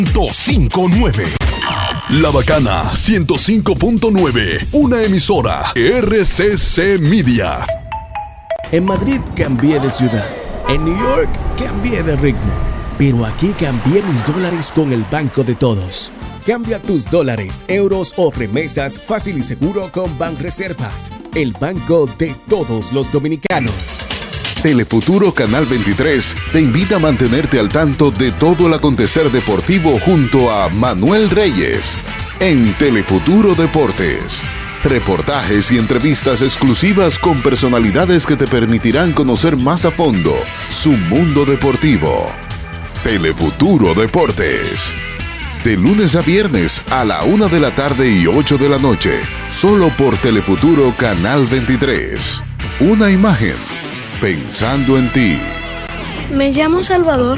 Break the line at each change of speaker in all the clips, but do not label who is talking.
105.9. La Bacana 105.9, una emisora RCC Media.
En Madrid cambié de ciudad, en New York cambié de ritmo, pero aquí cambié mis dólares con el Banco de Todos. Cambia tus dólares, euros o remesas fácil y seguro con Banreservas, el banco de todos los dominicanos.
Telefuturo Canal 23 te invita a mantenerte al tanto de todo el acontecer deportivo junto a Manuel Reyes en Telefuturo Deportes. Reportajes y entrevistas exclusivas con personalidades que te permitirán conocer más a fondo su mundo deportivo. Telefuturo Deportes. De lunes a viernes a la 1 de la tarde y 8 de la noche. Solo por Telefuturo Canal 23. Una imagen pensando en ti.
Me llamo Salvador.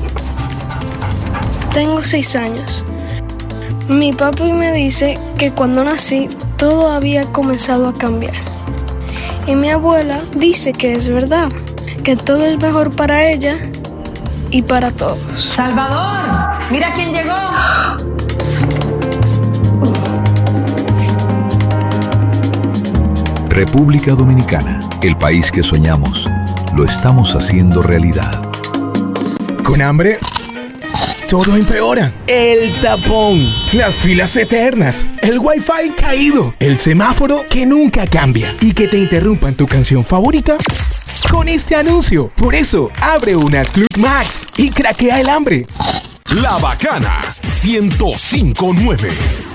Tengo 6 años. Mi papi me dice que cuando nací todo había comenzado a cambiar. Y mi abuela dice que es verdad, que todo es mejor para ella y para todos.
¡Salvador! ¡Mira quién llegó!
República Dominicana, el país que soñamos, lo estamos haciendo realidad.
¿Con hambre? Todo empeora. El tapón, las filas eternas, el wifi caído, el semáforo que nunca cambia y que te interrumpan tu canción favorita con este anuncio. Por eso, abre unas Club Max y craquea el hambre.
La Bacana 105.9.